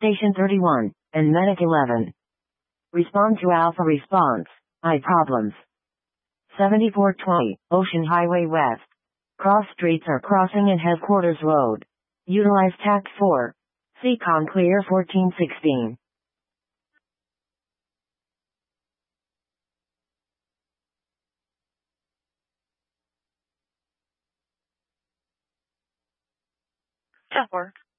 Station 31, and Medic 11. Respond to Alpha response. I problems. 7420, Ocean Highway West. Cross streets are crossing at Headquarters Road. Utilize TAC 4. Seacon clear 1416. That works.